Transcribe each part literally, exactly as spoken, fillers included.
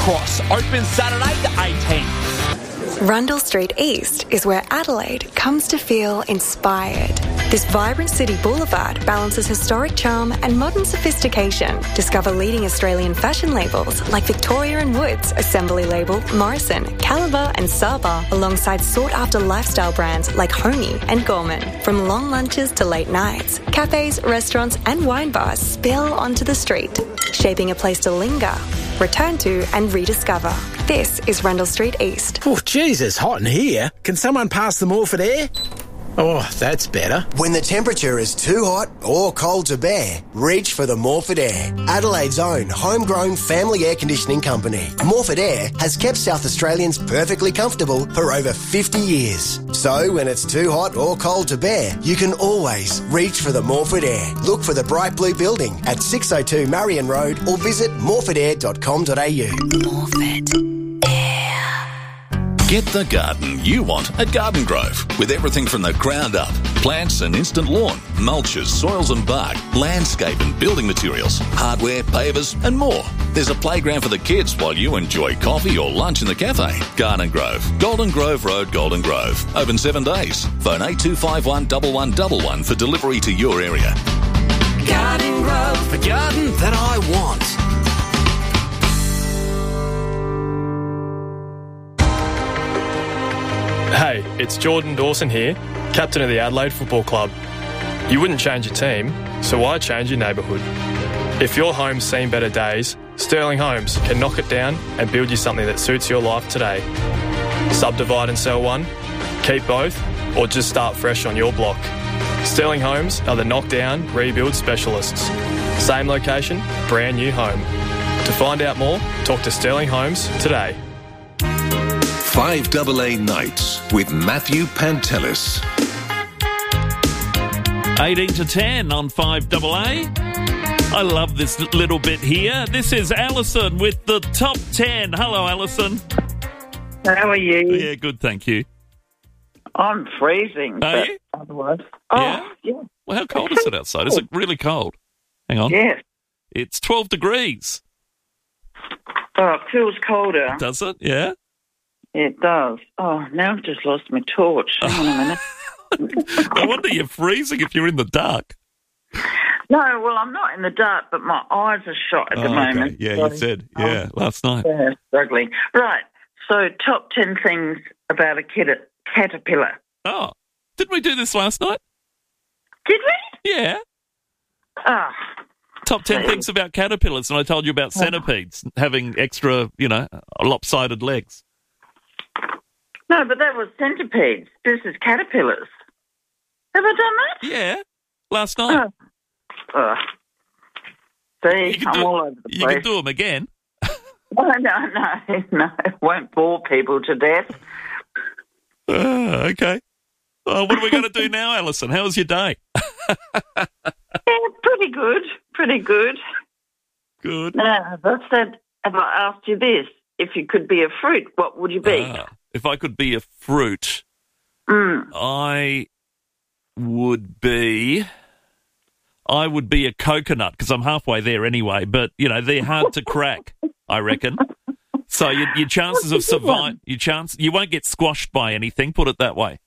Cross. Open Saturday the eighteenth. Rundle Street East is where Adelaide comes to feel inspired. This vibrant city boulevard balances historic charm and modern sophistication. Discover leading Australian fashion labels like Victoria and Woods, Assembly Label, Morrison, Caliber and Saba, alongside sought-after lifestyle brands like Homey and Gorman. From long lunches to late nights, cafes, restaurants and wine bars spill onto the street, shaping a place to linger, return to and rediscover. This is Rundle Street East. Oh, geez, it's hot in here. Can someone pass the Morphett air? Oh, that's better. When the temperature is too hot or cold to bear, reach for the Morphett Air, Adelaide's own homegrown family air conditioning company. Morphett Air has kept South Australians perfectly comfortable for over fifty years. So when it's too hot or cold to bear, you can always reach for the Morphett Air. Look for the bright blue building at six oh two Marion Road or visit morphett air dot com dot a u. Morphett. Get the garden you want at Garden Grove, with everything from the ground up. Plants and instant lawn, mulches, soils and bark, landscape and building materials, hardware, pavers and more. There's a playground for the kids while you enjoy coffee or lunch in the cafe. Garden Grove, Golden Grove Road, Golden Grove. Open seven days. Phone eight two five one one one one one for delivery to your area. Garden Grove, the garden that I want. Hey, it's Jordan Dawson here, captain of the Adelaide Football Club. You wouldn't change your team, so why change your neighbourhood? If your home's seen better days, Sterling Homes can knock it down and build you something that suits your life today. Subdivide and sell one, keep both, or just start fresh on your block. Sterling Homes are the knockdown, rebuild specialists. Same location, brand new home. To find out more, talk to Sterling Homes today. five A A Nights with Matthew Pantelis. eighteen to ten on five A A. I love this little bit here. This is Alison with the top ten. Hello, Alison. How are you? Yeah, good, thank you. I'm freezing. Are but you? Otherwise. Oh, Yeah? yeah. Well, how cold is it outside? Is it really cold? Hang on. Yes. It's twelve degrees. Oh, it feels colder. Does it? Yeah? It does. Oh, now I've just lost my torch. Hang on a minute. No wonder you're freezing if you're in the dark. No, well, I'm not in the dark, but my eyes are shot at the Oh, moment. okay. Yeah, so you said. I'm Yeah, last night. uh, struggling. Right. So, top ten things about a cat- caterpillar. Oh, didn't we do this last night? Did we? Yeah. Ah. Top ten things about caterpillars, and I told you about centipedes having extra, you know, lopsided legs. No, but that was centipedes. This is caterpillars. Have I done that? Yeah, last night. Oh. Uh, see, You can I'm do- all over the You place. can do them again. No, no, no, no. It won't bore people to death. Uh, okay. Well, what are we going to do now, Alison? How was your day? Yeah, pretty good. Pretty good. Good. Now, as I said, have I asked you this? If you could be a fruit, what would you be? Ah, if I could be a fruit, Mm. I would be... I would be a coconut, because I'm halfway there anyway, but, you know, they're hard to crack, I reckon. So your, your chances of survive, your chance, you won't get squashed by anything, put it that way.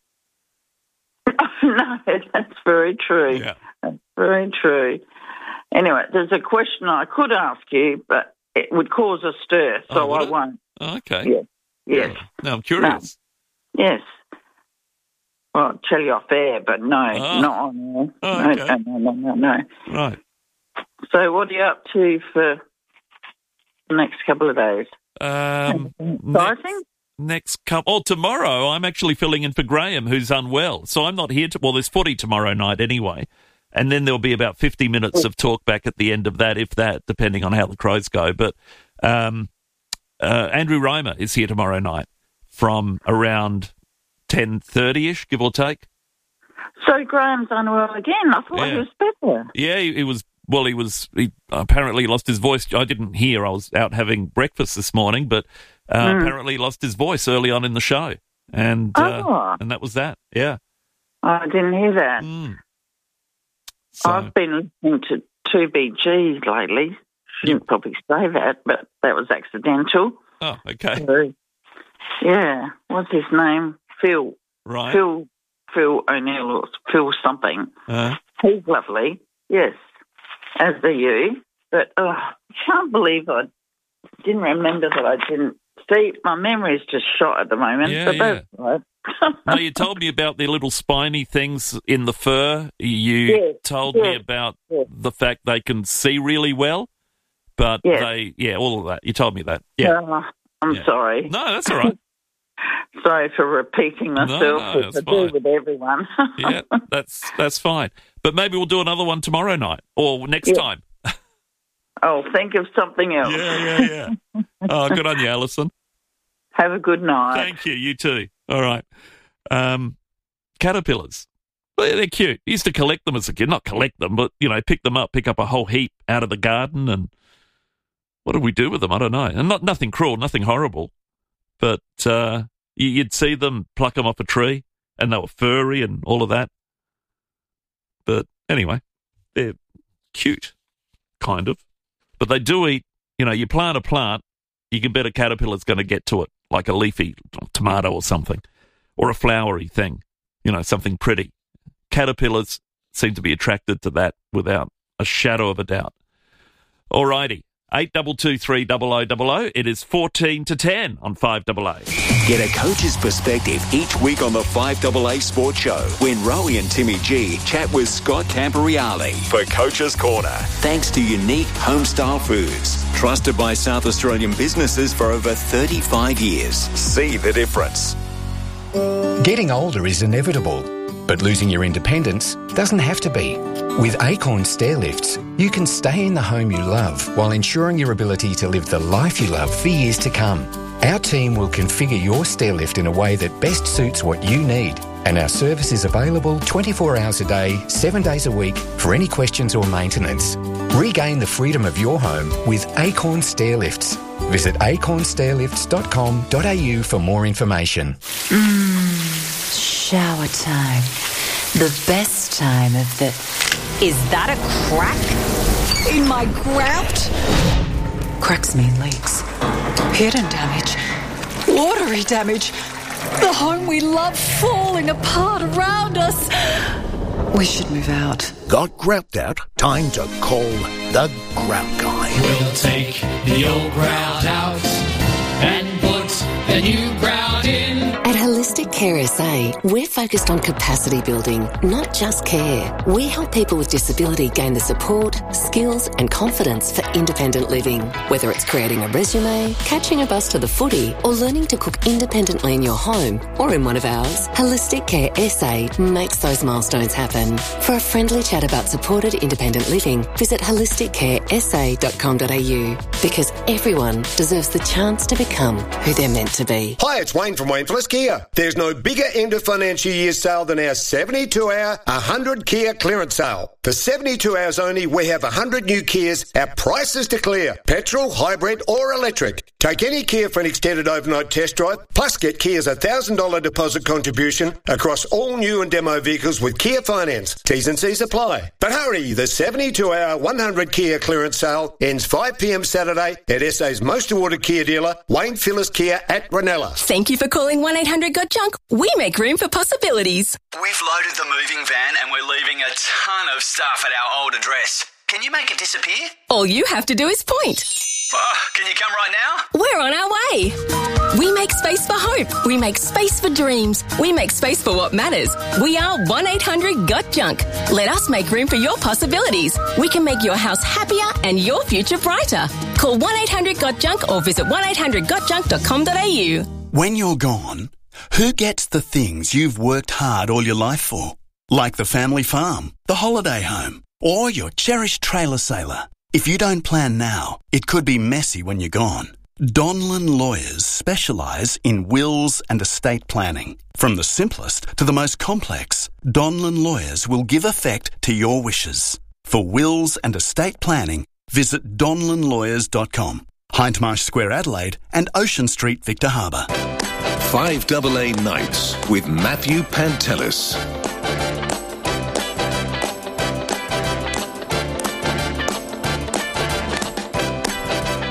No, that's very true. Yeah. That's very true. Anyway, there's a question I could ask you, but it would cause a stir, so Oh, would I it? won't. Oh, okay. Yes. Yes. Now I'm curious. Yes. Well, I'll tell you off air, but no, Oh. not on air. Oh, no, okay. no, no, no, no. Right. So what are you up to for the next couple of days? Um, Exciting? next, next couple. Oh, tomorrow I'm actually filling in for Graham, who's unwell. So I'm not here. To, well, there's footy tomorrow night anyway. And then there'll be about fifty minutes of talk back at the end of that, if that, depending on how the Crows go. But um, uh, Andrew Reimer is here tomorrow night from around ten thirty-ish, give or take. So Graham's unwell again. I thought Yeah. he was better. Yeah, he, he was. Well, he was. He apparently lost his voice. I didn't hear. I was out having breakfast this morning, but uh, Mm. apparently he lost his voice early on in the show, and uh, Oh. and that was that. Yeah. I didn't hear that. Mm. So, I've been listening to two B Gs lately. Shouldn't probably say that, but that was accidental. Oh, okay. So, yeah, what's his name? Phil. Right. Phil Phil O'Neill or Phil something. Uh, He's lovely, yes, as are you. But oh, I can't believe I didn't remember that I didn't. See, my memory's just shot at the moment. Yeah, but yeah. that's right. no, you told me about the little spiny things in the fur. You Yes, told me yes, about yes. the fact they can see really well, but Yes. they, yeah, all of that. You told me that. Yeah. Oh, I'm Yeah. sorry. No, that's all right. Sorry for repeating myself. no, as that's I do fine. with everyone. Yeah, that's that's fine. But maybe we'll do another one tomorrow night or next Yeah. time. I'll think of something else. Yeah, yeah, yeah. Oh, good on you, Alison. Have a good night. Thank you. You too. All right. Um, caterpillars. Well, they're cute. I used to collect them as a kid. Not collect them, but, you know, pick them up, pick up a whole heap out of the garden. And what did we do with them? I don't know. And not nothing cruel, nothing horrible. But uh, you, you'd see them, pluck them off a tree, and they were furry and all of that. But anyway, they're cute, kind of. But they do eat, you know, you plant a plant, you can bet a caterpillar's going to get to it, like a leafy tomato or something, or a flowery thing, you know, something pretty. Caterpillars seem to be attracted to that without a shadow of a doubt. All righty. eight two two three double oh double oh. It is fourteen to ten on five double A. Get a coach's perspective each week on the five double A Sports Show when Rowie and Timmy G chat with Scott Camporeale for Coach's Corner. Thanks to Unique Homestyle Foods, trusted by South Australian businesses for over thirty-five years. See the difference. Getting older is inevitable, but losing your independence doesn't have to be. With Acorn Stairlifts, you can stay in the home you love while ensuring your ability to live the life you love for years to come. Our team will configure your stairlift in a way that best suits what you need, and our service is available twenty-four hours a day, seven days a week for any questions or maintenance. Regain the freedom of your home with Acorn Stairlifts. Visit acorn stairlifts dot com dot a u for more information. Mmm, shower time. The best time of the... Is that a crack in my grout? Cracks mean leaks. Hidden damage. Watery damage. The home we love falling apart around us. We should move out. Got grout out? Time to call the Grout Guy. We'll take the old grout out and put the new grout in. At Holistic Care S A, we're focused on capacity building, not just care. We help people with disability gain the support, skills and confidence for independent living. Whether it's creating a resume, catching a bus to the footy, or learning to cook independently in your home or in one of ours, Holistic Care S A makes those milestones happen. For a friendly chat about supported independent living, visit holistic care s a dot com dot a u, because everyone deserves the chance to become who they're meant to be. Hi, it's Wayne from Wayne Phillips Kia. There's no bigger end of financial year sale than our seventy-two hour, one hundred Kia clearance sale. For seventy-two hours only, we have one hundred new Kias at prices to clear. Petrol, hybrid or electric. Take any Kia for an extended overnight test drive, plus get Kia's one thousand dollars deposit contribution across all new and demo vehicles with Kia Finance. T's and C's apply. But hurry, the seventy-two hour, one hundred Kia clearance sale ends five p m Saturday at S A's most awarded Kia dealer, Wayne Phillips Kia at Ranella. Thank you for calling one eight hundred got junk. We make room for possibilities. We've loaded the moving van and we're leaving a ton of stuff at our old address. Can you make it disappear? All you have to do is point. Oh, can you come right now? We're on our way. We make space for hope. We make space for dreams. We make space for what matters. We are one eight hundred got junk. Let us make room for your possibilities. We can make your house happier and your future brighter. Call one eight hundred got junk or visit one eight hundred got junk dot com dot a u. When you're gone, who gets the things you've worked hard all your life for? Like the family farm, the holiday home, or your cherished trailer sailor. If you don't plan now, it could be messy when you're gone. Donlan Lawyers specialise in wills and estate planning. From the simplest to the most complex, Donlan Lawyers will give effect to your wishes. For wills and estate planning, visit donlan lawyers dot com. Hindmarsh Square, Adelaide, and Ocean Street, Victor Harbour. five double A Nights with Matthew Pantelis.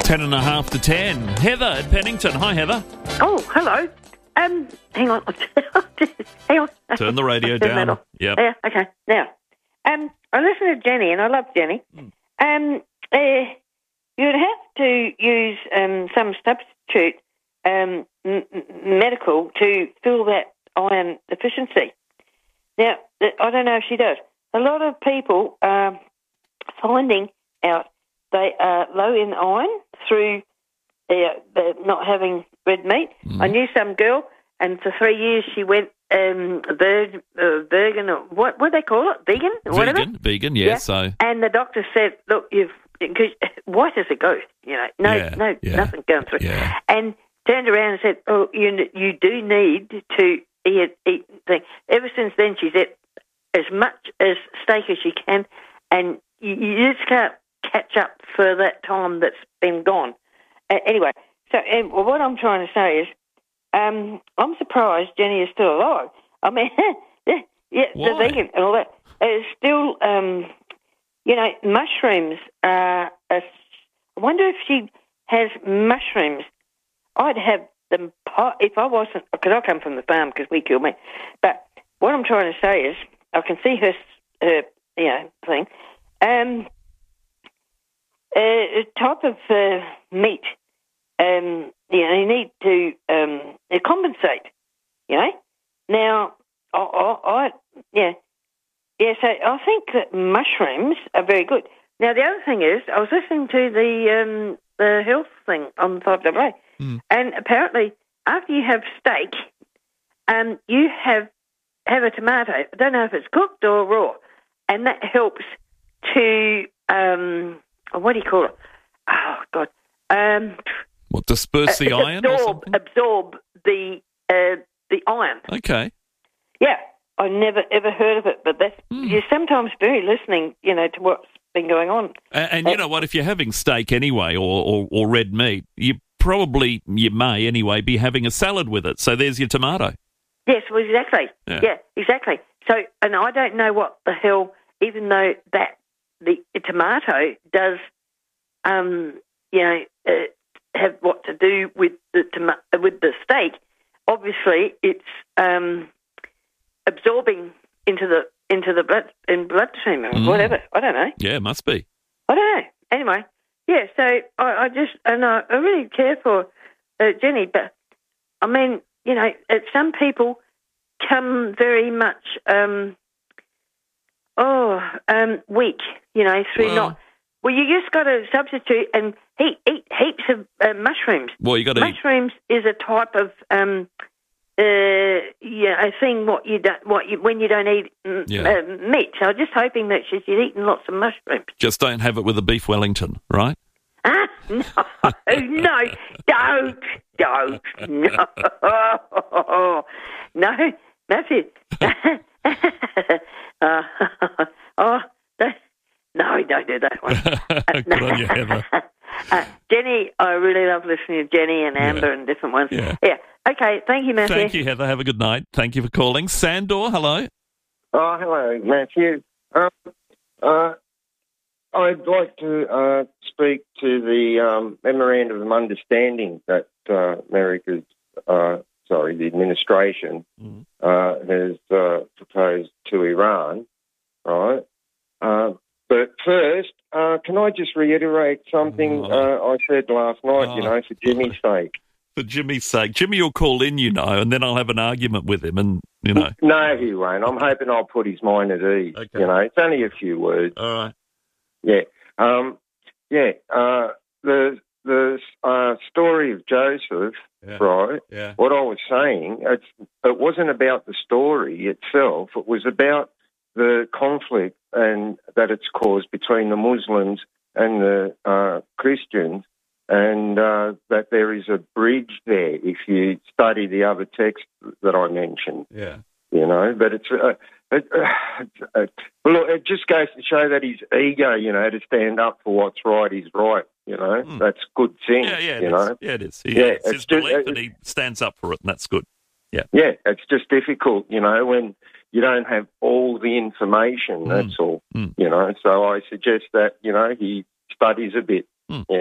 Ten and a half to ten. Heather at Pennington. Hi, Heather. Oh, hello. Um, hang on. hang on. Turn the radio down. Yep. Yeah, okay. Now, um, I listen to Jenny, and I love Jenny. Mm. Um, uh, you'd have to use um, some substitute um, m- medical to fill that iron deficiency. Now, I don't know if she does. A lot of people are finding out they are low in iron through uh, the not having red meat. Mm. I knew some girl, and for three years she went um, vir- uh, vegan, or what what do they call it? Vegan? Or vegan, whatever? vegan, yeah, yeah. So. And the doctor said, look, you've, cause white as a ghost, you know, no, yeah, no, yeah. nothing going through. Yeah. And turned around and said, oh, you you do need to eat, eat thing. Ever since then, she said, as much as steak as you can, and you, you just can't catch up for that time that's been gone. Uh, anyway, so um, well, what I'm trying to say is, um, I'm surprised Jenny is still alive. I mean, yeah, yeah the vegan and all that. It's still, um, you know, mushrooms are, a, I wonder if she has mushrooms. I'd have them, if I wasn't, because I come from the farm because we kill meat. But what I'm trying to say is, I can see her, her you know, thing. Um, a type of uh, meat, um, you know, you need to um, compensate, you know. Now, I, I, I, yeah, yeah, so I think that mushrooms are very good. Now, the other thing is, I was listening to the um, the health thing on five double A, mm. and apparently after you have steak, um, you have have a tomato. I don't know if it's cooked or raw, and that helps to, um, what do you call it? Oh, God. Um, what, disperse the uh, iron absorb, or something? Absorb the, uh, the iron. Okay. Yeah, I never ever heard of it, but that's, mm. you're sometimes very listening, you know, to what's been going on. And, and you know what, if you're having steak anyway or, or, or red meat, you probably, you may anyway, be having a salad with it. So there's your tomato. Yes, well, exactly. Yeah. yeah, exactly. So, and I don't know what the hell, even though that the, the tomato does, um, you know, uh, have what to do with the toma- with the steak. Obviously, it's um, absorbing into the into the blood in bloodstream or mm. whatever. I don't know. Yeah, it must be. I don't know. Anyway, yeah. So I, I just and I, I really care for uh, Jenny, but I mean, you know, some people come very much, um, oh, um, weak, you know, through well, not. Well, you just got to substitute and eat, eat heaps of uh, mushrooms. Well, you got to mushrooms eat. is a type of, um, uh, yeah, a thing what you don't, what you when you don't eat yeah. uh, meat. So I'm just hoping that she's eating lots of mushrooms. Just don't have it with a beef Wellington, right? Ah, no, no, don't, don't, no, no, that's it. uh, oh, that, no, don't do that one. Good on you, Heather. Uh, Jenny, I really love listening to Jenny and Amber yeah. and different ones. Yeah. yeah. Okay, thank you, Matthew. Thank you, Heather. Have a good night. Thank you for calling. Sandor, hello. Oh, hello, Matthew. Um, uh, I'd like to uh, speak to the um, memorandum of understanding that uh, America's, uh, sorry, the administration mm. uh, has uh, proposed to Iran, right? Uh, but first, uh, can I just reiterate something oh. uh, I said last night, oh. you know, for Jimmy's sake? For Jimmy's sake. Jimmy will call in, you know, and then I'll have an argument with him and, you know. No, he won't. I'm hoping I'll put his mind at ease, okay. you know. It's only a few words. All right. Yeah. Um, yeah, uh, the the uh, story of Joseph, yeah. right, yeah. what I was saying, it's, it wasn't about the story itself. It was about the conflict and that it's caused between the Muslims and the uh, Christians, and uh, that there is a bridge there if you study the other text that I mentioned. Yeah. You know, but it's... Uh, It, uh, it, well, it just goes to show that his ego, you know, to stand up for what's right is right, you know. Mm. That's a good thing, yeah, yeah, you it know. Is. Yeah, it is. He, yeah, it's, it's his just, belief it, and he stands up for it, and that's good. Yeah. Yeah, it's just difficult, you know, when you don't have all the information, mm. that's all, mm. you know. So I suggest that, you know, he studies a bit, mm. yeah.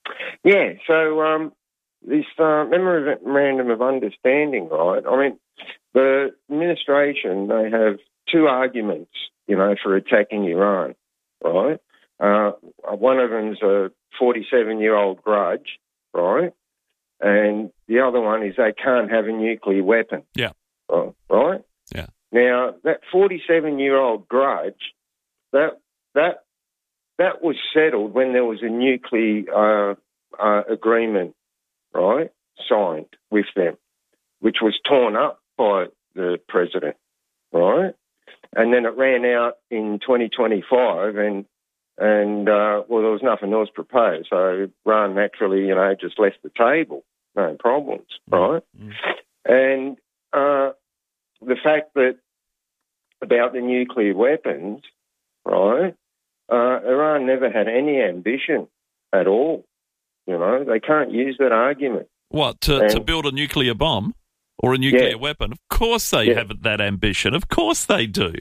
Yeah, so um, this uh, memorandum of understanding, right? I mean, the administration, they have two arguments, you know, for attacking Iran, right? Uh, one of them's a forty-seven-year-old grudge, right? And the other one is they can't have a nuclear weapon. Yeah. Right? Yeah. Now, that forty-seven-year-old grudge, that that that was settled when there was a nuclear uh, uh, agreement, right, signed with them, which was torn up by the president, right? And then it ran out in twenty twenty-five, and and uh, well, there was nothing else proposed, so Iran naturally, you know, just left the table, no problems, right? Mm-hmm. And uh, the fact that about the nuclear weapons, right? Uh, Iran never had any ambition at all. You know, they can't use that argument. What, to, and, to build a nuclear bomb or a nuclear yeah. weapon? Of course they yeah. haven't that ambition. Of course they do.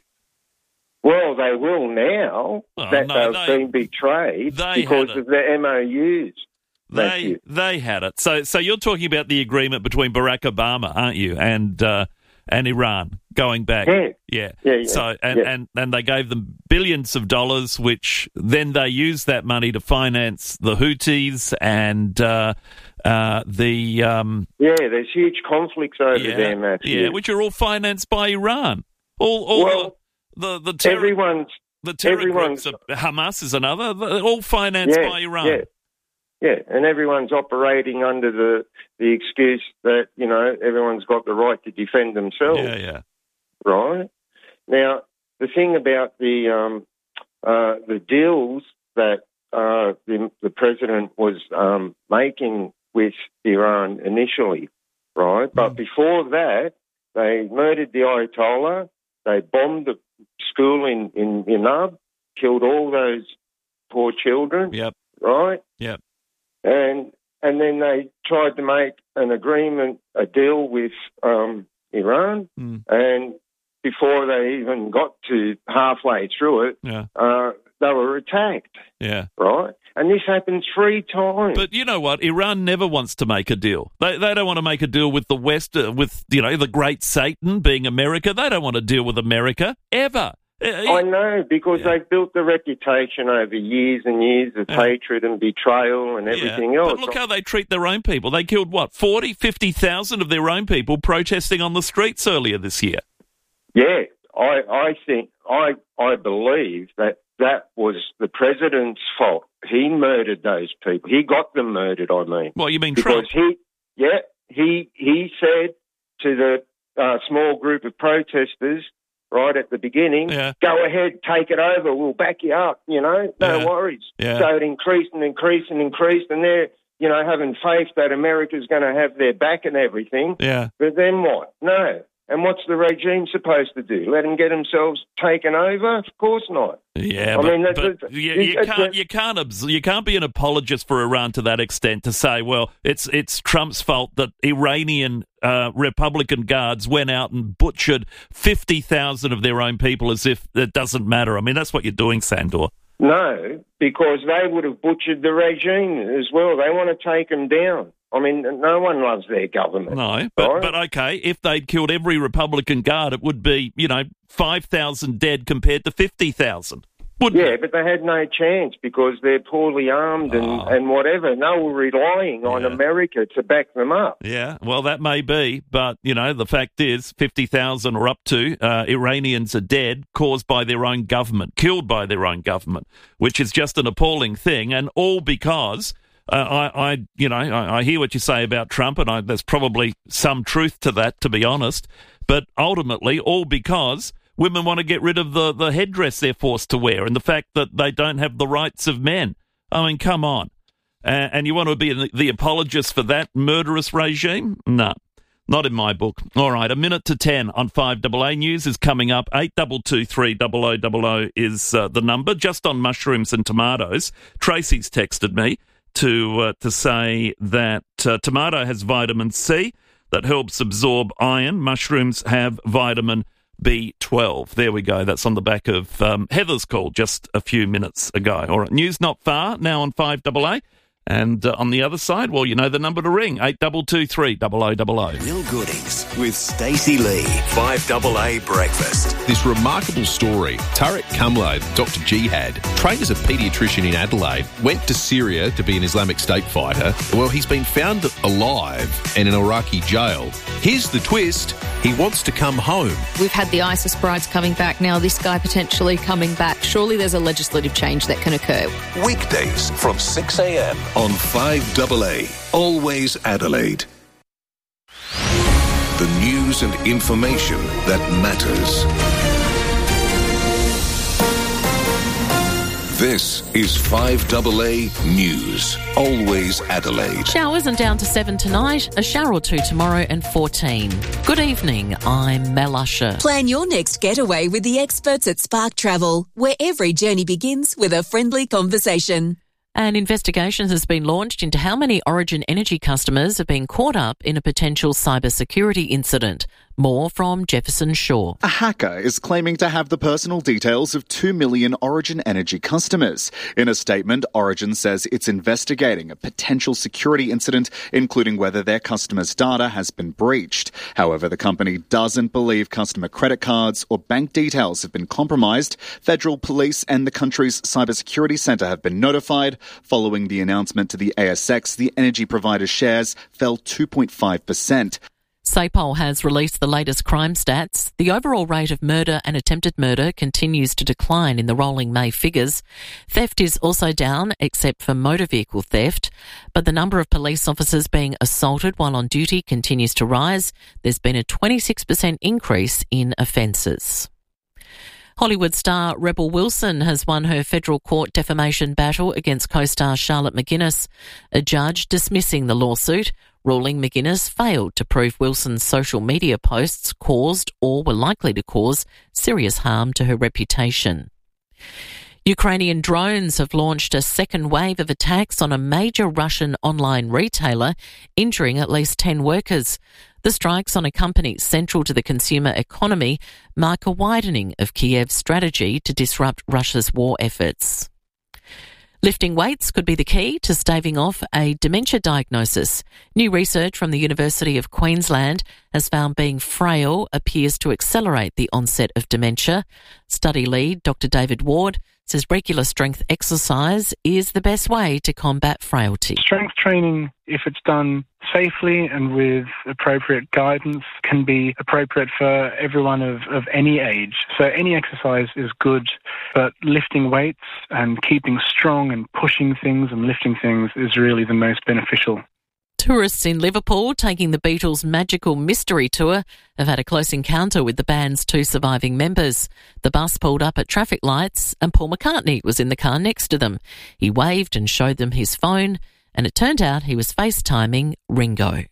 Well, they will now oh, that no, they've they, been betrayed they because of the M O Us. They they had it. So so you're talking about the agreement between Barack Obama, aren't you, and uh, and Iran going back? Yeah. Yeah. yeah, yeah so and, yeah. and and they gave them billions of dollars, which then they used that money to finance the Houthis and uh, uh, the um, yeah. There's huge conflicts over yeah, there, Matthew. Yeah, which are all financed by Iran. All all well, the the, the terror, everyone's the terror everyone's, groups, are, Hamas is another. They're all financed yeah, by Iran. Yeah. Yeah, and everyone's operating under the the excuse that, you know, everyone's got the right to defend themselves. Yeah, yeah. Right? Now, the thing about the um, uh, the deals that uh, the, the president was um, making with Iran initially, right? Mm. But before that, they murdered the Ayatollah, they bombed the school in, in Yanab, killed all those poor children. Yep. Right? Yep. And and then they tried to make an agreement, a deal with um, Iran, mm. and before they even got to halfway through it, yeah. uh, they were attacked. Yeah. Right? And this happened three times. But you know what? Iran never wants to make a deal. They they don't want to make a deal with the West, uh, with, you know, the great Satan being America. They don't want to deal with America, ever. I know, because yeah. they've built the reputation over years and years of yeah. hatred and betrayal and everything yeah. else. But look how they treat their own people. They killed, what, forty, fifty thousand of their own people protesting on the streets earlier this year. Yeah, I, I think, I, I believe that that was the president's fault. He murdered those people. He got them murdered, I mean. Well, you mean because Trump? He, yeah, he, he said to the uh, small group of protesters, right at the beginning, yeah. go ahead, take it over, we'll back you up, you know, no yeah. worries. Yeah. So it increased and increased and increased, and they're, you know, having faith that America's going to have their back and everything. Yeah. But then what? No. And what's the regime supposed to do? Let them get themselves taken over? Of course not. Yeah, I but, mean, that's, but that's, you, you can't you can't abs- you can't be an apologist for Iran to that extent to say, well, it's it's Trump's fault that Iranian uh, Republican guards went out and butchered fifty thousand of their own people as if it doesn't matter. I mean, that's what you're doing, Sandor. No, because they would have butchered the regime as well. They want to take them down. I mean, no one loves their government. No, but, right? but okay, if they'd killed every Republican guard, it would be, you know, five thousand dead compared to fifty thousand. Yeah, it? But they had no chance because they're poorly armed and, oh. and whatever. And they were relying yeah. on America to back them up. Yeah, well, that may be. But, you know, the fact is fifty thousand or up to uh, Iranians are dead caused by their own government, killed by their own government, which is just an appalling thing. And all because... Uh, I, I, you know, I, I hear what you say about Trump, and I, there's probably some truth to that, to be honest. But ultimately, all because women want to get rid of the, the headdress they're forced to wear and the fact that they don't have the rights of men. I mean, come on. Uh, and you want to be the, the apologist for that murderous regime? No, not in my book. All right, a minute to ten on five A A News is coming up. eight two two three zero zero zero zero is uh, the number. Just on mushrooms and tomatoes, Tracy's texted me to uh, to say that uh, tomato has vitamin C that helps absorb iron. Mushrooms have vitamin B twelve. There we go. That's on the back of um, Heather's call just a few minutes ago. All right, news not far now on five A A. And uh, on the other side, well, you know the number to ring, eight two two three, double oh double oh. Real Goodies with Stacey Lee, five double A Breakfast. This remarkable story, Tarek Kamlo, Doctor Jihad, trained as a paediatrician in Adelaide, went to Syria to be an Islamic State fighter. Well, he's been found alive in an Iraqi jail. Here's the twist. He wants to come home. We've had the ISIS brides coming back, now this guy potentially coming back. Surely there's a legislative change that can occur. Weekdays from six a.m. on five double A, always Adelaide. The news and information that matters. This is five double A News, always Adelaide. Showers and down to seven tonight, a shower or two tomorrow and fourteen. Good evening, I'm Mel Usher. Plan your next getaway with the experts at Spark Travel, where every journey begins with a friendly conversation. An investigation has been launched into how many Origin Energy customers have been caught up in a potential cybersecurity incident. More from Jefferson Shaw. A hacker is claiming to have the personal details of two million Origin Energy customers. In a statement, Origin says it's investigating a potential security incident, including whether their customers' data has been breached. However, the company doesn't believe customer credit cards or bank details have been compromised. Federal police and the country's cybersecurity centre have been notified. Following the announcement to the A S X, the energy provider's shares fell two point five percent. SAPOL has released the latest crime stats. The overall rate of murder and attempted murder continues to decline in the rolling May figures. Theft is also down, except for motor vehicle theft. But the number of police officers being assaulted while on duty continues to rise. There's been a twenty-six percent increase in offences. Hollywood star Rebel Wilson has won her federal court defamation battle against co-star Charlotte McGuinness, a judge dismissing the lawsuit, ruling McGuinness failed to prove Wilson's social media posts caused or were likely to cause serious harm to her reputation. Ukrainian drones have launched a second wave of attacks on a major Russian online retailer, injuring at least ten workers. The strikes on a company central to the consumer economy mark a widening of Kiev's strategy to disrupt Russia's war efforts. Lifting weights could be the key to staving off a dementia diagnosis. New research from the University of Queensland has found being frail appears to accelerate the onset of dementia. Study lead Doctor David Ward says regular strength exercise is the best way to combat frailty. Strength training, if it's done safely and with appropriate guidance, can be appropriate for everyone of, of any age. So any exercise is good, but lifting weights and keeping strong and pushing things and lifting things is really the most beneficial. Tourists in Liverpool taking the Beatles' magical mystery tour have had a close encounter with the band's two surviving members. The bus pulled up at traffic lights and Paul McCartney was in the car next to them. He waved and showed them his phone, and it turned out he was FaceTiming Ringo.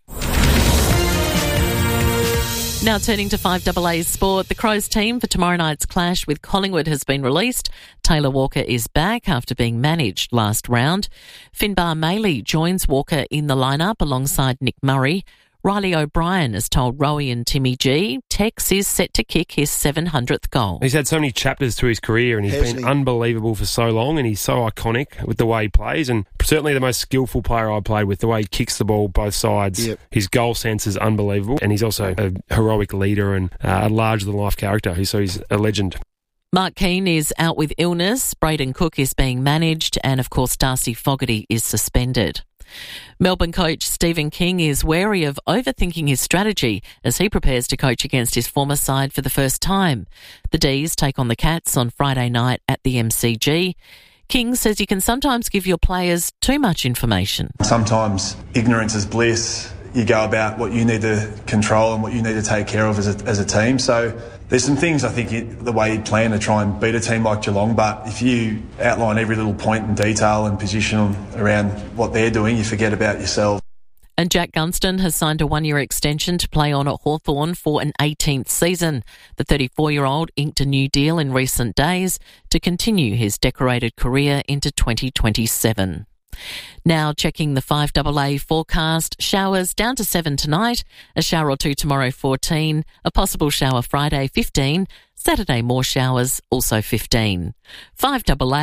Now turning to five double A's sport, the Crows team for tomorrow night's clash with Collingwood has been released. Taylor Walker is back after being managed last round. Finbar Maley joins Walker in the lineup alongside Nick Murray. Riley O'Brien has told Rowie and Timmy G Tex is set to kick his seven hundredth goal. He's had so many chapters to his career and he's Hasn't been he? unbelievable for so long, and he's so iconic with the way he plays, and certainly the most skillful player I played with, the way he kicks the ball both sides. Yep. His goal sense is unbelievable, and he's also a heroic leader and uh, a larger-than-life character, so he's a legend. Mark Keane is out with illness, Braden Cook is being managed, and of course Darcy Fogarty is suspended. Melbourne coach Stephen King is wary of overthinking his strategy as he prepares to coach against his former side for the first time. The D's take on the Cats on Friday night at the M C G. King says you can sometimes give your players too much information. Sometimes ignorance is bliss. You go about what you need to control and what you need to take care of as a, as a team. So there's some things I think you, the way you plan to try and beat a team like Geelong, but if you outline every little point in detail and position around what they're doing, you forget about yourself. And Jack Gunston has signed a one-year extension to play on at Hawthorn for an eighteenth season. The thirty-four-year-old inked a new deal in recent days to continue his decorated career into twenty twenty-seven. Now checking the five double A forecast. Showers down to seven tonight, a shower or two tomorrow fourteen, a possible shower Friday fifteen, Saturday more showers also fifteen. five double A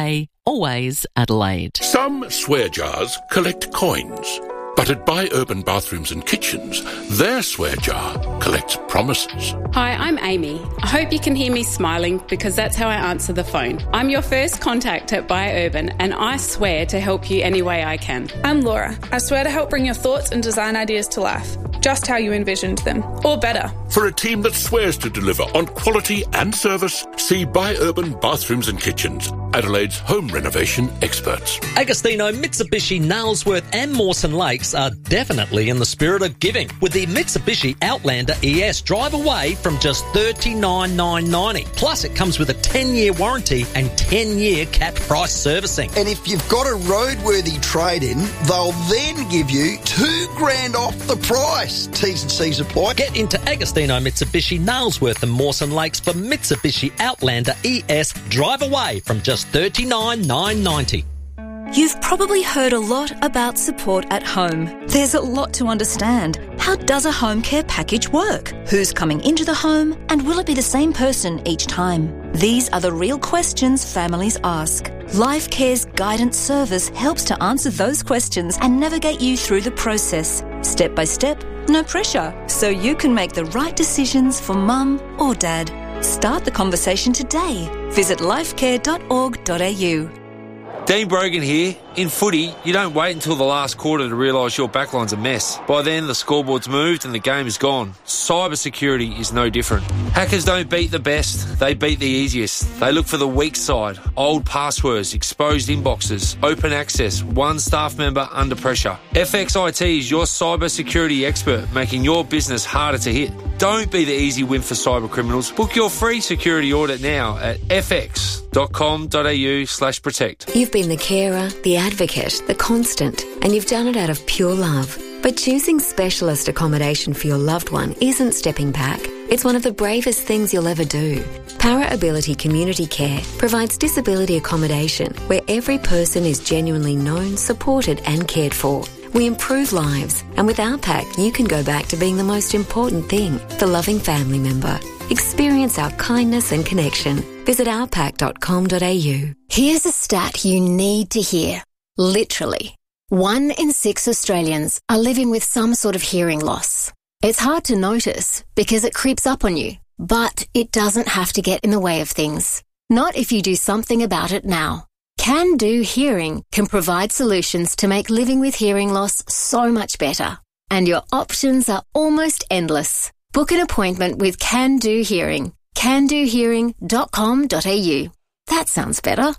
Always Adelaide. Some swear jars collect coins, but at Buy Urban Bathrooms and Kitchens, their swear jar collects promises. Hi, I'm Amy. I hope you can hear me smiling because that's how I answer the phone. I'm your first contact at Buy Urban and I swear to help you any way I can. I'm Laura. I swear to help bring your thoughts and design ideas to life, just how you envisioned them, or better. For a team that swears to deliver on quality and service, see Buy Urban Bathrooms and Kitchens, Adelaide's home renovation experts. Agostino, Mitsubishi, Nailsworth and Mawson Lakes are definitely in the spirit of giving, with the Mitsubishi Outlander E S drive away from just thirty-nine thousand nine hundred ninety dollars. Plus, it comes with a ten-year warranty and ten-year capped price servicing. And if you've got a roadworthy trade-in, they'll then give you two grand off the price. T's and C's apply. Get into Agostino, Mitsubishi, Nailsworth and Mawson Lakes for Mitsubishi Outlander E S drive away from just thirty-nine thousand nine hundred ninety dollars. You've probably heard a lot about support at home. There's a lot to understand. How does a home care package work? Who's coming into the home? And will it be the same person each time? These are the real questions families ask. Life Care's guidance service helps to answer those questions and navigate you through the process. Step by step, no pressure. So you can make the right decisions for mum or dad. Start the conversation today. Visit lifecare dot org dot a u. Dean Brogan here. In footy, you don't wait until the last quarter to realise your backline's a mess. By then, the scoreboard's moved and the game is gone. Cybersecurity is no different. Hackers don't beat the best, they beat the easiest. They look for the weak side, old passwords, exposed inboxes, open access, one staff member under pressure. F X I T is your cybersecurity expert, making your business harder to hit. Don't be the easy win for cyber criminals. Book your free security audit now at f x dot com dot a u slash protect. You've been the carer, the advocate, the constant, and you've done it out of pure love. But choosing specialist accommodation for your loved one isn't stepping back. It's one of the bravest things you'll ever do. Para Ability Community Care provides disability accommodation where every person is genuinely known, supported and cared for. We improve lives, and with our pack, you can go back to being the most important thing, the loving family member. Experience our kindness and connection. Visit our pack dot com dot a u. Here's a stat you need to hear. Literally, one in six Australians are living with some sort of hearing loss. It's hard to notice because it creeps up on you, but it doesn't have to get in the way of things. Not if you do something about it now. Can Do Hearing can provide solutions to make living with hearing loss so much better. And your options are almost endless. Book an appointment with Can Do Hearing. can do hearing dot com dot a u. That sounds better.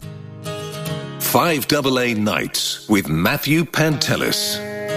five A A Nights with Matthew Pantelis.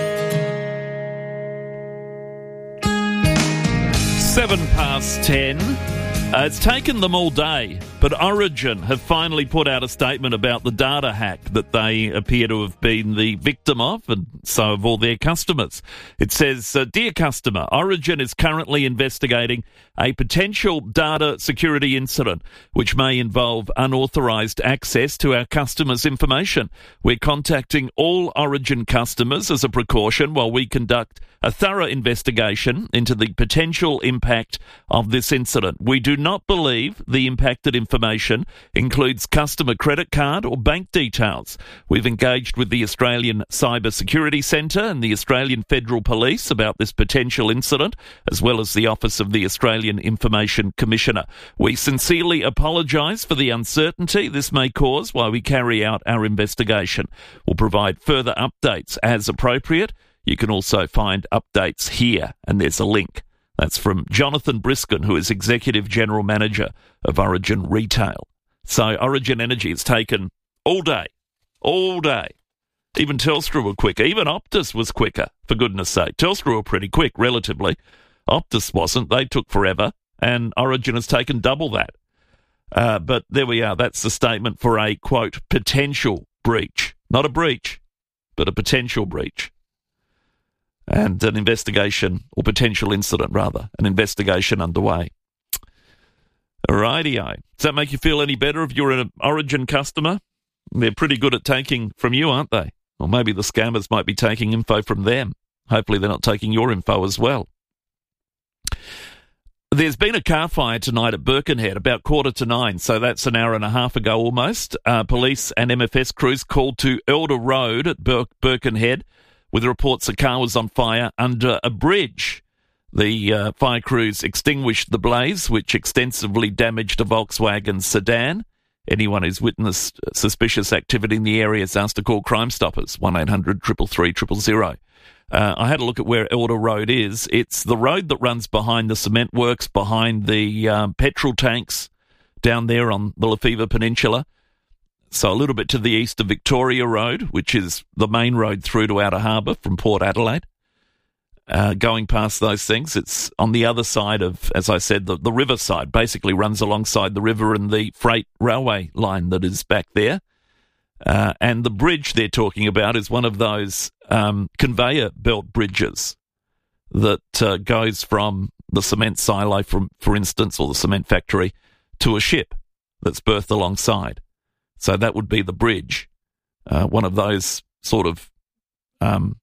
Seven past ten. Uh, it's taken them all day, but Origin have finally put out a statement about the data hack that they appear to have been the victim of, and so have all their customers. It says, uh, Dear customer, Origin is currently investigating a potential data security incident which may involve unauthorised access to our customers' information. We're contacting all Origin customers as a precaution while we conduct a thorough investigation into the potential impact of this incident. We do not believe the impacted information includes customer credit card or bank details. We've engaged with the Australian Cyber Security Centre and the Australian Federal Police about this potential incident, as well as the Office of the Australian Information Commissioner. We sincerely apologise for the uncertainty this may cause while we carry out our investigation. We'll provide further updates as appropriate. You can also find updates here, and there's a link. That's from Jonathan Briskin, who is Executive General Manager of Origin Retail. So Origin Energy has taken all day, all day. Even Telstra were quicker. Even Optus was quicker, for goodness sake. Telstra were pretty quick, relatively. Optus wasn't. They took forever, and Origin has taken double that. Uh, but there we are. That's the statement for a, quote, potential breach. Not a breach, but a potential breach. And an investigation, or potential incident rather, an investigation underway. Rightio. Does that make you feel any better if you're an Origin customer? They're pretty good at taking from you, aren't they? Or maybe the scammers might be taking info from them. Hopefully they're not taking your info as well. There's been a car fire tonight at Birkenhead, about quarter to nine, so that's an hour and a half ago almost. Uh, police and M F S crews called to Elder Road at Bir- Birkenhead with reports a car was on fire under a bridge. The uh, fire crews extinguished the blaze, which extensively damaged a Volkswagen sedan. Anyone who's witnessed suspicious activity in the area is asked to call Crime Stoppers, one eight hundred three three three zero zero. Uh, I had a look at where Elder Road is. It's the road that runs behind the cement works, behind the um, petrol tanks down there on the Lefevre Peninsula. So a little bit to the east of Victoria Road, which is the main road through to Outer Harbour from Port Adelaide. Uh, going past those things, it's on the other side of, as I said, the, the river side, basically runs alongside the river and the freight railway line that is back there. Uh, and the bridge they're talking about is one of those um, conveyor belt bridges that uh, goes from the cement silo, from, for instance, or the cement factory, to a ship that's berthed alongside. So that would be the bridge, uh, one of those sort of um,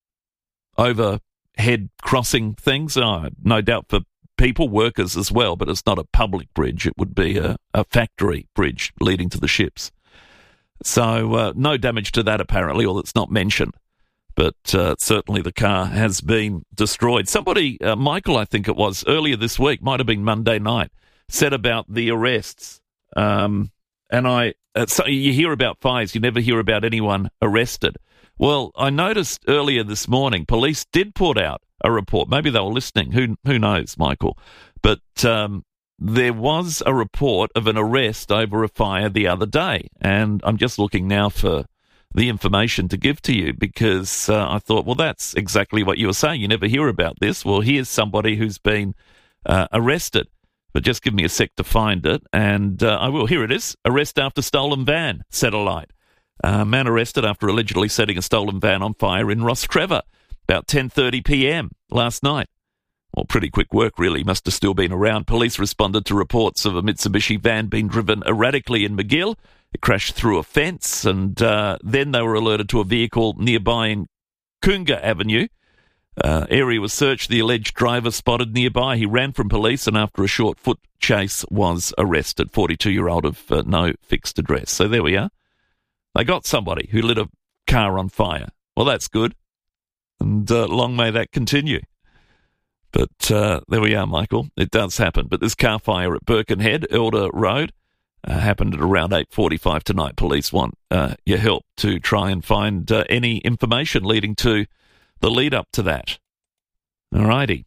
overhead crossing things, uh, no doubt for people, workers as well, but it's not a public bridge. It would be a, a factory bridge leading to the ships. So uh, no damage to that apparently, or that's not mentioned. But uh, certainly the car has been destroyed. Somebody, uh, Michael, I think it was, earlier this week, might have been Monday night, said about the arrests. Um, and I, uh, so you hear about fires, you never hear about anyone arrested. Well, I noticed earlier this morning, police did put out a report. Maybe they were listening. Who who knows, Michael? But um, there was a report of an arrest over a fire the other day. And I'm just looking now for the information to give to you because uh, I thought, well, that's exactly what you were saying. You never hear about this. Well, here's somebody who's been uh, arrested. But just give me a sec to find it. And uh, I will. Here it is. Arrest after stolen van set alight. Uh, man arrested after allegedly setting a stolen van on fire in Rostrevor about ten thirty p.m. last night. Well, pretty quick work, really. Must have still been around. Police responded to reports of a Mitsubishi van being driven erratically in McGill. It crashed through a fence, and uh, then they were alerted to a vehicle nearby in Coonga Avenue. Uh, area was searched. The alleged driver spotted nearby. He ran from police, and after a short foot chase, was arrested. forty-two-year-old of uh, no fixed address. So there we are. They got somebody who lit a car on fire. Well, that's good, and uh, long may that continue. But uh, there we are, Michael. It does happen. But this car fire at Birkenhead, Elder Road, uh, happened at around eight forty-five tonight. Police want uh, your help to try and find uh, any information leading to the lead up to that. All righty.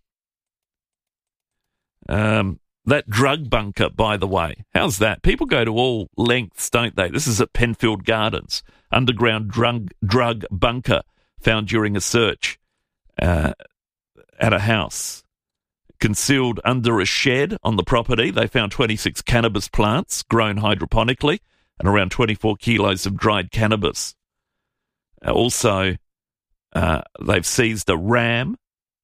Um, that drug bunker, by the way, how's that? People go to all lengths, don't they? This is at Penfield Gardens. Underground drug, drug bunker found during a search uh, at a house. Concealed under a shed on the property, they found twenty-six cannabis plants grown hydroponically and around twenty-four kilos of dried cannabis. Uh, also, Uh, they've seized a Ram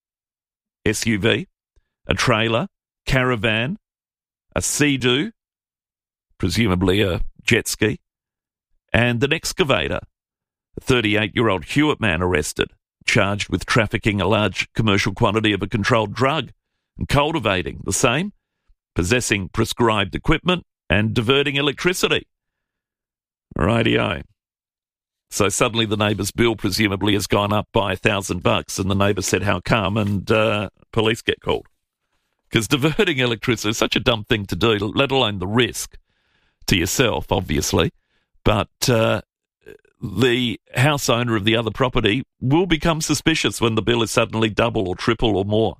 S U V, a trailer, caravan, a Sea-Doo, presumably a jet ski, and an excavator. A thirty-eight-year-old Hewitt man arrested, charged with trafficking a large commercial quantity of a controlled drug and cultivating the same, possessing prescribed equipment, and diverting electricity. Rightio. So suddenly the neighbour's bill presumably has gone up by a thousand bucks, and the neighbour said, how come? And uh, police get called. Because diverting electricity is such a dumb thing to do, let alone the risk to yourself, obviously. But uh, the house owner of the other property will become suspicious when the bill is suddenly double or triple or more.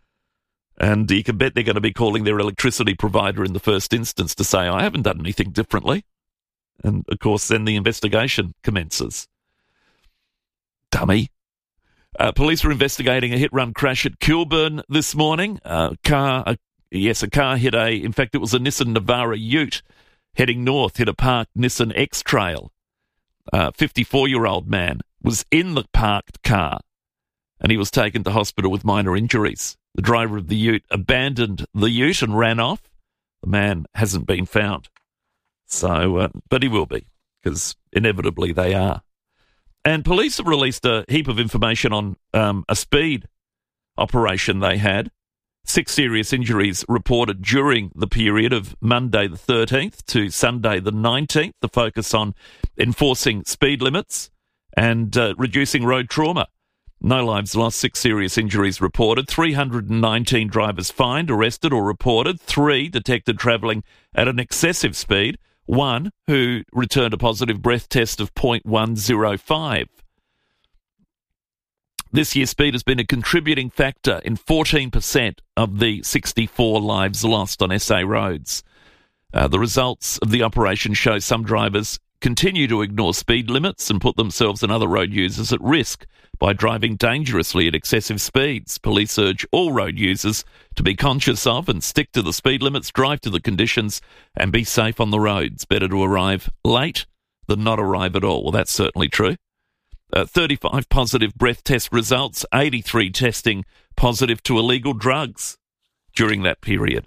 And you can bet they're going to be calling their electricity provider in the first instance to say, I haven't done anything differently. And, of course, then the investigation commences. Dummy. Uh, police were investigating a hit-run crash at Kilburn this morning. Uh, car, uh, yes, a car hit a, in fact, it was a Nissan Navara Ute heading north, hit a parked Nissan X-Trail. A fifty-four-year-old man was in the parked car, and he was taken to hospital with minor injuries. The driver of the Ute abandoned the Ute and ran off. The man hasn't been found. So, uh, but he will be, because inevitably they are. And police have released a heap of information on um, a speed operation they had Six serious injuries reported during the period of Monday the thirteenth to Sunday the nineteenth. The focus on enforcing speed limits and uh, reducing road trauma. No lives lost, six serious injuries reported, three hundred nineteen drivers fined, arrested or reported, three detected travelling at an excessive speed, one who returned a positive breath test of zero point one zero five. This year, speed has been a contributing factor in fourteen percent of the sixty-four lives lost on S A roads. Uh, the results of the operation show some drivers continue to ignore speed limits and put themselves and other road users at risk by driving dangerously at excessive speeds. Police urge all road users to be conscious of and stick to the speed limits, drive to the conditions and be safe on the roads. Better to arrive late than not arrive at all. Well, that's certainly true. Uh, thirty-five positive breath test results, eighty-three testing positive to illegal drugs during that period.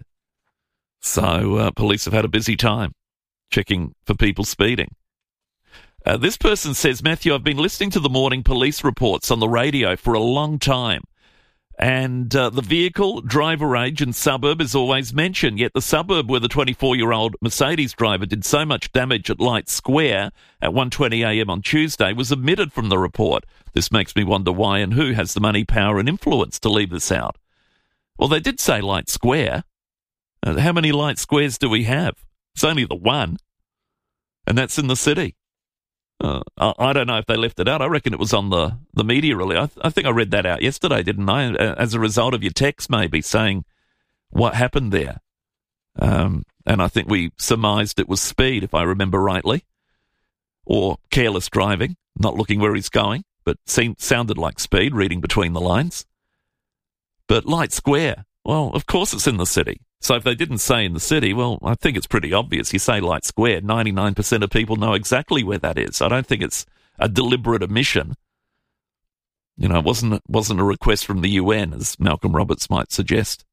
So uh, police have had a busy time checking for people speeding. Uh, this person says, Matthew, I've been listening to the morning police reports on the radio for a long time, and uh, the vehicle, driver age and suburb is always mentioned, yet the suburb where the twenty-four-year-old Mercedes driver did so much damage at Light Square at one twenty a m on Tuesday was omitted from the report. This makes me wonder why and who has the money, power and influence to leave this out. Well, they did say Light Square. Uh, how many Light Squares do we have? It's only the one, and that's in the city. Uh, I, I don't know if they left it out. I reckon it was on the, the media release. I, th- I think I read that out yesterday, didn't I? As a result of your text, maybe, saying what happened there. Um, and I think we surmised it was speed, if I remember rightly, or careless driving, not looking where he's going, but seemed sounded like speed, reading between the lines. But Light Square, well, of course it's in the city. So if they didn't say in the city, well, I think it's pretty obvious. You say Light Square, ninety-nine percent of people know exactly where that is. I don't think it's a deliberate omission. You know, it wasn't, wasn't a request from the U N, as Malcolm Roberts might suggest.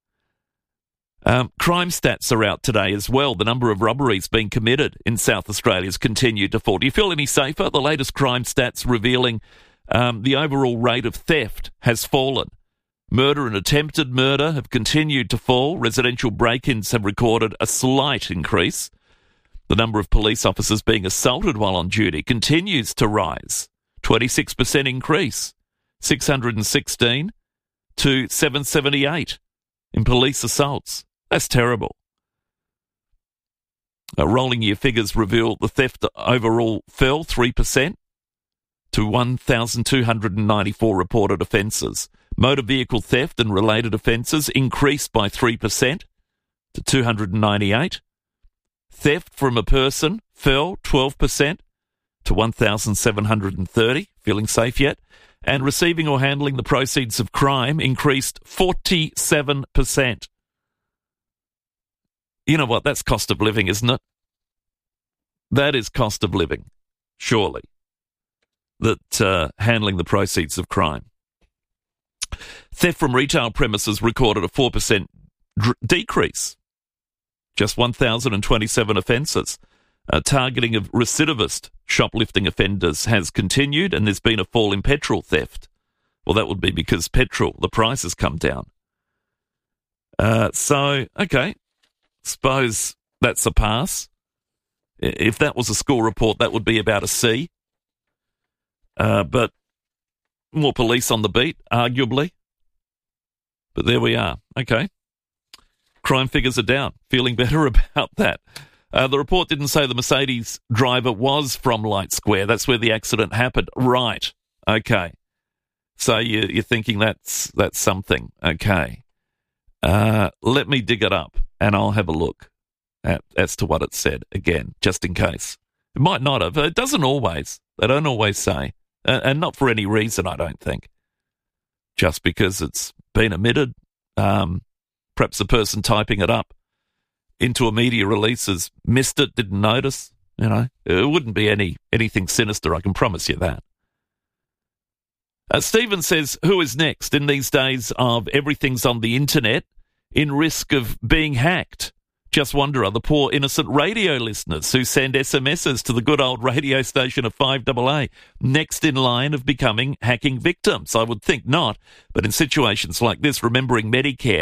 Um, crime stats are out today as well. The number of robberies being committed in South Australia has continued to fall. Do you feel any safer? The latest crime stats revealing um, the overall rate of theft has fallen. Murder and attempted murder have continued to fall. Residential break-ins have recorded a slight increase. The number of police officers being assaulted while on duty continues to rise. twenty-six percent increase. six hundred sixteen to seven seventy-eight in police assaults. That's terrible. Uh, rolling year figures reveal the theft overall fell three percent to one thousand two hundred ninety-four reported offences. Motor vehicle theft and related offences increased by three percent to two hundred ninety-eight. Theft from a person fell twelve percent to one thousand seven hundred thirty. Feeling safe yet? And receiving or handling the proceeds of crime increased forty-seven percent. You know what? That's cost of living, isn't it? That is cost of living, surely, that uh, handling the proceeds of crime. Theft from retail premises recorded a four percent dr- decrease. Just one thousand twenty-seven offences. Uh, targeting of recidivist shoplifting offenders has continued, and there's been a fall in petrol theft. Well, that would be because petrol, the price has come down. Uh, so, okay, suppose that's a pass. If that was a school report, that would be about a C. Uh, but more police on the beat, arguably. But there we are. Okay. Crime figures are down. Feeling better about that. Uh, the report didn't say the Mercedes driver was from Light Square. That's where the accident happened. Right. Okay. So you, you're thinking that's that's something. Okay. Uh, let me dig it up and I'll have a look at as to what it said again, just in case. It might not have. It doesn't always. They don't always say. Uh, and not for any reason, I don't think. Just because it's been omitted. Um, perhaps the person typing it up into a media release has missed it, didn't notice. You know, it wouldn't be any anything sinister, I can promise you that. Uh, Stephen says, who is next in these days of everything's on the internet in risk of being hacked? Just wonder, are the poor innocent radio listeners who send S M Ses to the good old radio station of five A A next in line of becoming hacking victims? I would think not, but in situations like this, remembering Medicare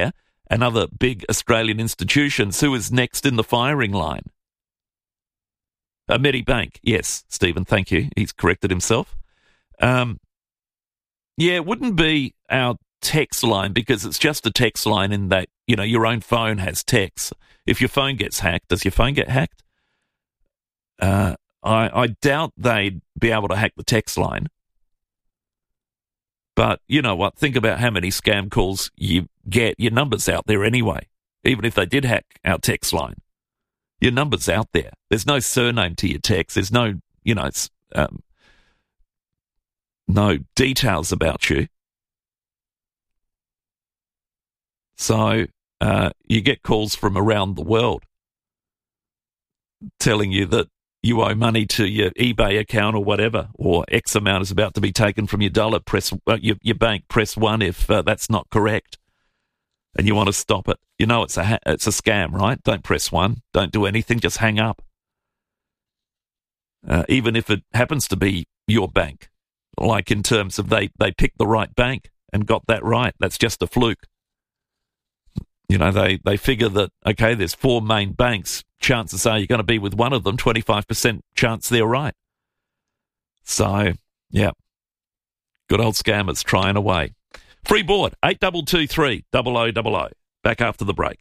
and other big Australian institutions. Who is next in the firing line? Uh, Medibank, yes, Stephen, thank you. He's corrected himself. Um, yeah, it wouldn't be our text line because it's just a text line in that, you know, your own phone has text. If your phone gets hacked, does your phone get hacked? Uh, I, I doubt they'd be able to hack the text line. But you know what? Think about how many scam calls you get. Your number's out there anyway, even if they did hack our text line. Your number's out there. There's no surname to your text. There's no, you know, it's, um, no details about you. So uh, you get calls from around the world telling you that you owe money to your eBay account or whatever, or X amount is about to be taken from your dollar. Press uh, your, your bank. Press one if uh, that's not correct, and you want to stop it. You know it's a ha- it's a scam, right? Don't press one. Don't do anything. Just hang up. Uh, even if it happens to be your bank, like in terms of they they picked the right bank and got that right. That's just a fluke. You know, they, they figure that, okay, there's four main banks. Chances are you're going to be with one of them, twenty-five percent chance they're right. So, yeah, good old scammers trying away. Free board, eight two two three, double oh double oh. Back after the break.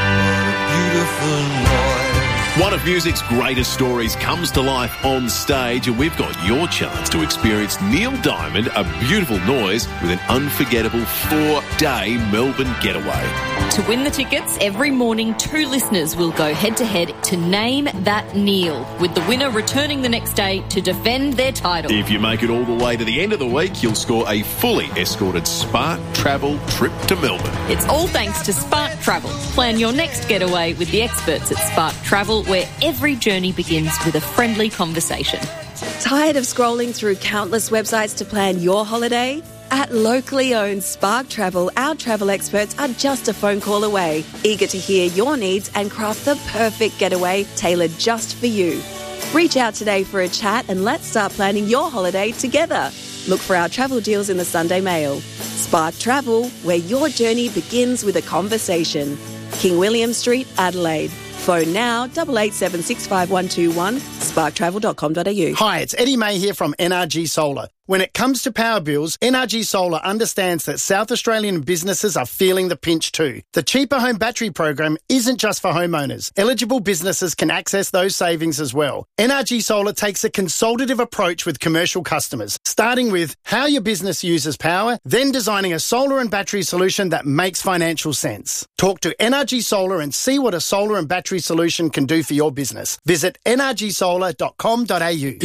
One of music's greatest stories comes to life on stage, and we've got your chance to experience Neil Diamond, A Beautiful Noise, with an unforgettable four-day Melbourne getaway. To win the tickets, every morning two listeners will go head-to-head to Name That Neil, with the winner returning the next day to defend their title. If you make it all the way to the end of the week, you'll score a fully escorted Spark Travel trip to Melbourne. It's all thanks to Spark Travel. Plan your next getaway with the experts at Spark Travel, where every journey begins with a friendly conversation. Tired of scrolling through countless websites to plan your holiday? At locally owned Spark Travel, our travel experts are just a phone call away, eager to hear your needs and craft the perfect getaway tailored just for you. Reach out today for a chat and let's start planning your holiday together. Look for our travel deals in the Sunday Mail. Spark Travel, where your journey begins with a conversation. King William Street, Adelaide. Phone now, eight eight seven six five one two one, spark travel dot com dot a u. Hi, it's Eddie May here from N R G Solar. When it comes to power bills, N R G Solar understands that South Australian businesses are feeling the pinch too. The Cheaper Home Battery program isn't just for homeowners. Eligible businesses can access those savings as well. N R G Solar takes a consultative approach with commercial customers, starting with how your business uses power, then designing a solar and battery solution that makes financial sense. Talk to N R G Solar and see what a solar and battery solution can do for your business. Visit n r g solar dot com dot a u.